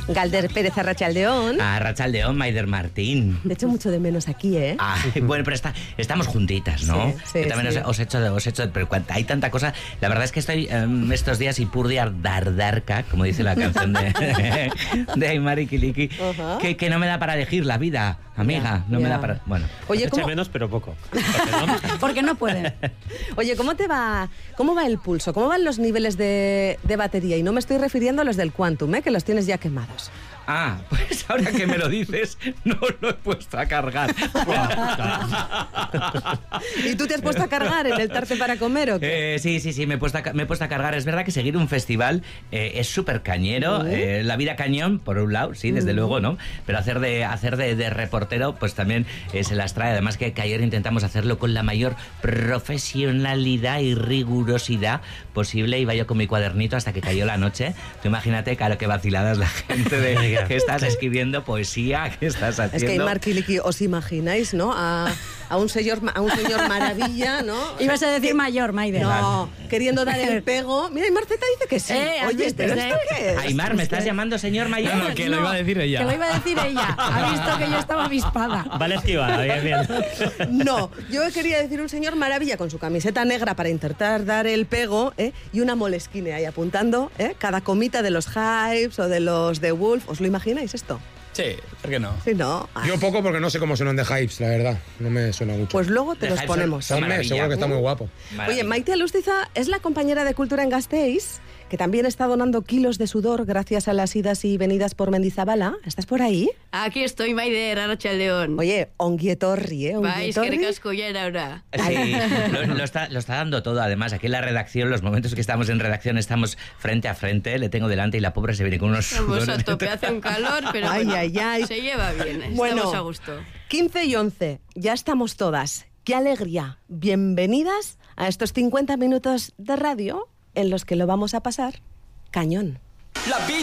Galder Pérez, Arratsaldeón. Arratsaldeón, Maider Martín. Te echo mucho de menos aquí, ¿eh? Bueno, pero estamos juntitas, ¿no? Sí, Yo también sí. os hecho, pero hay tanta cosa. La verdad es que estoy estos días y purdia dardarca, como dice la canción de Aymar y Kiliki, que no me da para elegir la vida, amiga. No me da para... Bueno. Oye, Echa menos, pero poco. Porque no puede. Oye, ¿cómo va el pulso? ¿Cómo van los niveles de batería? Y no me estoy refiriendo a los del Quantum, que los tienes ya quemados. Pues ahora que me lo dices, no lo he puesto a cargar. ¿Y tú te has puesto a cargar en el Tarte para comer o qué? Sí, me he puesto a cargar. Es verdad que seguir un festival es súper cañero. La vida cañón, por un lado, sí, desde luego, ¿no? Pero hacer de reportero, pues también se las trae. Además que ayer intentamos hacerlo con la mayor profesionalidad y rigurosidad posible. Iba yo con mi cuadernito hasta que cayó la noche. Tú imagínate, claro, que vaciladas la gente de que estás escribiendo poesía, que estás haciendo... Es que Aymar Kiliki, ¿os imagináis, no? A un señor maravilla, ¿no? Ibas a decir mayor, Maider. No, queriendo dar el pego. Mira, Aymar Z dice que sí. Oye, ¿pero esto qué es? Aymar, ¿me estás llamando señor mayor? No, que lo iba a decir ella. Que lo iba a decir ella. Ha visto que yo estaba avispada. Vale esquivada, bien. No, yo quería decir un señor maravilla con su camiseta negra para intentar dar el pego, y una Moleskine ahí apuntando cada comita de los Hypes o de los The Wolf. ¿Os lo imagináis esto? Sí, ¿por qué no? Sí, no. Yo poco porque no sé cómo suenan de Hypes, la verdad. No me suena mucho. Pues luego te The los Hypes ponemos. son maravilla. Seguro que está muy guapo. Oye, Maite Alustiza es la compañera de Cultura en Gasteiz, que también está donando kilos de sudor gracias a las idas y venidas por Mendizabala. ¿Estás por ahí? Aquí estoy, Maider, Arratsaldeón. Oye, ongietorri, Vais, que recasco ya era hora. Sí, lo está dando todo. Además, aquí en la redacción, los momentos que estamos en redacción, estamos frente a frente, le tengo delante y la pobre se viene con unos Vamos sudores. a tope, hace un calor, pero Ay, bueno, ay, ay. se lleva bien, estamos Bueno, a gusto. 15 y 11, ya estamos todas. ¡Qué alegría! Bienvenidas a estos 50 minutos de radio en los que lo vamos a pasar cañón. La vida